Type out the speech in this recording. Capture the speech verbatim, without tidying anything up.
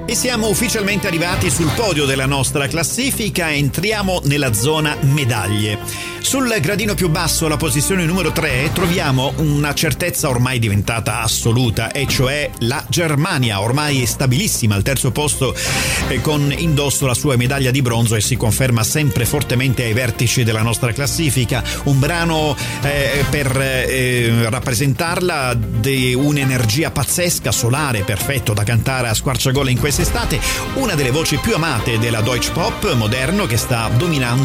E siamo ufficialmente arrivati sul podio della nostra classifica, entriamo nella zona medaglie. Sul gradino più basso, alla posizione numero tre, troviamo una certezza ormai diventata assoluta, e cioè la Germania, ormai stabilissima al terzo posto eh, con indosso la sua medaglia di bronzo, e si conferma sempre fortemente ai vertici della nostra classifica. Un brano eh, per eh, rappresentarla di un'energia pazzesca, solare, perfetto da cantare a squarciagola in quest'estate, una delle voci più amate della Deutsch Pop moderno che sta dominando